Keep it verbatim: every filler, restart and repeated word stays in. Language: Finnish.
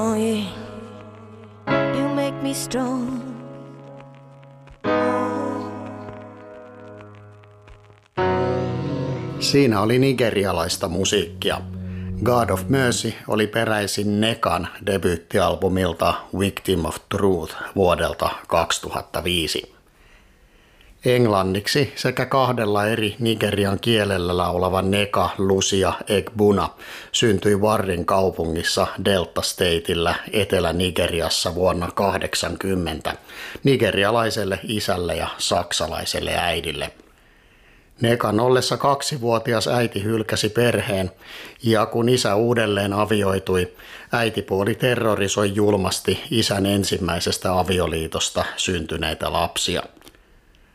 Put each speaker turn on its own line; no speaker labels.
Oh yeah, you make me strong.
Siinä oli nigerialaista musiikkia. God of Mercy oli peräisin Nekan debyyttialbumilta Victim of Truth vuodelta kaksituhattaviisi. Englanniksi sekä kahdella eri Nigerian kielellä laulava Neka Lucia Egbuna syntyi Warrin kaupungissa Delta Statella Etelä-Nigeriassa vuonna kahdeksankymmentä nigerialaiselle isälle ja saksalaiselle äidille. Nekan ollessa kaksivuotias äiti hylkäsi perheen, ja kun isä uudelleen avioitui, äitipuoli terrorisoi julmasti isän ensimmäisestä avioliitosta syntyneitä lapsia.